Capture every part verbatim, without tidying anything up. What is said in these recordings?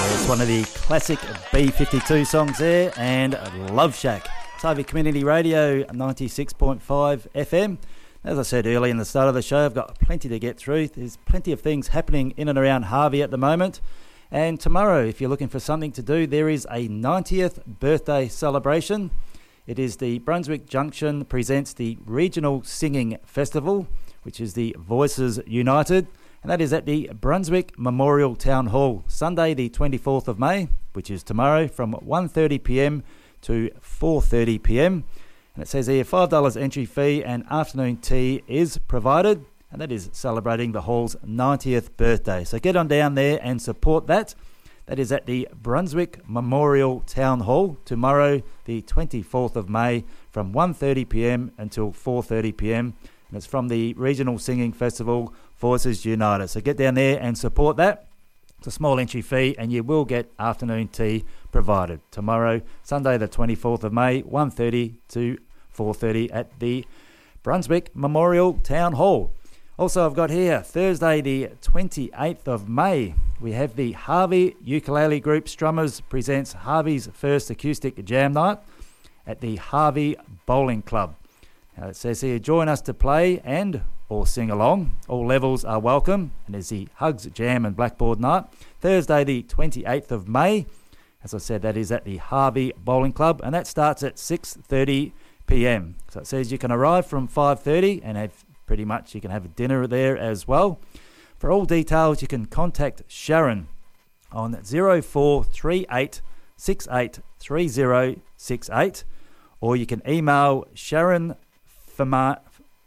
It's one of the classic B fifty-two songs there, and Love Shack. Harvey Community Radio, ninety-six point five F M. As I said earlier in the start of the show, I've got plenty to get through. There's plenty of things happening in and around Harvey at the moment. And tomorrow, if you're looking for something to do, there is a ninetieth birthday celebration. It is the Brunswick Junction presents the Regional Singing Festival, which is the Voices United. And that is at the Brunswick Memorial Town Hall, Sunday the twenty-fourth of May, which is tomorrow, from one thirty p m to four thirty p m. And it says here five dollars entry fee and afternoon tea is provided. And that is celebrating the hall's ninetieth birthday. So get on down there and support that. That is at the Brunswick Memorial Town Hall, tomorrow the twenty-fourth of May, from one thirty p m until four thirty p m. And it's from the Regional Singing Festival, Voices United. So get down there and support that. It's a small entry fee and you will get afternoon tea provided. Tomorrow, Sunday the twenty-fourth of May, one thirty to four thirty at the Brunswick Memorial Town Hall. Also, I've got here, Thursday the twenty-eighth of May, we have the Harvey Ukulele Group Strummers presents Harvey's first acoustic jam night at the Harvey Bowling Club. Now it says here, join us to play and or sing along. All levels are welcome. And there's the Hugs, Jam and Blackboard night. Thursday the twenty-eighth of May. As I said, that is at the Harvey Bowling Club. And that starts at six thirty p m. So it says you can arrive from five thirty and have pretty much you can have a dinner there as well. For all details, you can contact Sharon on zero four three eight six eight three zero six eight, or you can email Sharon Fima,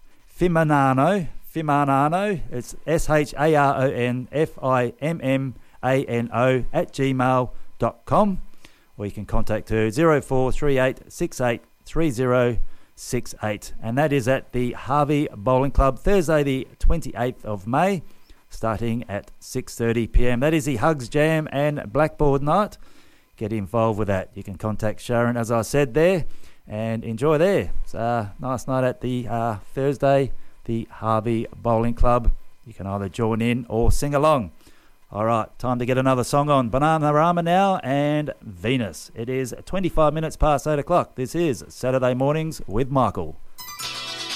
Fimanano, Fimanano, it's S H A R O N F I M M A N O at gmail dot com, or you can contact her zero four three eight six eight three zero six eight, and that is at the Harvey Bowling Club, Thursday the twenty-eighth of May, starting at six thirty p m. That is the Hugs, Jam and Blackboard night. Get involved with that. You can contact Sharon, as I said there, and enjoy there. It's a nice night at the uh, Thursday, the Harvey Bowling Club. You can either join in or sing along. All right, time to get another song on. Bananarama now and Venus. It is twenty-five minutes past eight o'clock. This is Saturday Mornings with Michael.